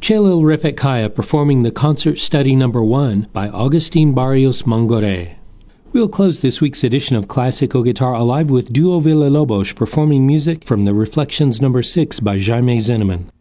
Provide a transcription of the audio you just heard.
Chelil Refekaya performing the Concert Study No. 1 by Agustin Barrios Mangore. We'll close this week's edition of Classical Guitar Alive with Duo Villalobos performing music from the Reflections No. 6 by Jaime Zinnemann.